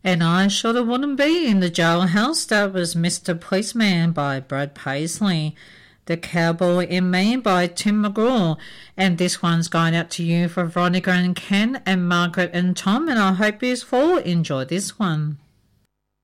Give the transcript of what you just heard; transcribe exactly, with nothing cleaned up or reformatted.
And I Shoulda Wouldn't Be in the Jailhouse. That was Mister Policeman by Brad Paisley. The Cowboy in Me by Tim McGraw. And this one's going out to you for Veronica and Ken and Margaret and Tom, and I hope you all enjoy this one.